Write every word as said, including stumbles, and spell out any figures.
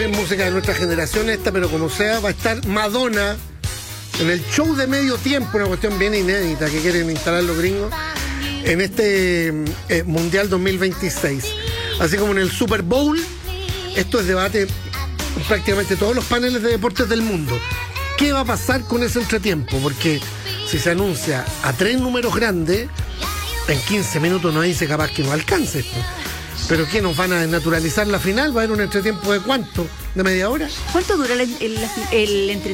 Es música de nuestra generación esta, pero como sea, va a estar Madonna en el show de medio tiempo, una cuestión bien inédita que quieren instalar los gringos en este eh, Mundial dos mil veintiséis. Así como en el Super Bowl, esto es debate en prácticamente todos los paneles de deportes del mundo. ¿Qué va a pasar con ese entretiempo? Porque si se anuncia a tres números grandes, en quince minutos no dice capaz que no alcance esto. ¿Pero qué? ¿Nos van a desnaturalizar la final? ¿Va a haber un entretiempo de cuánto? ¿De media hora? ¿Cuánto dura el, el, el entretiempo?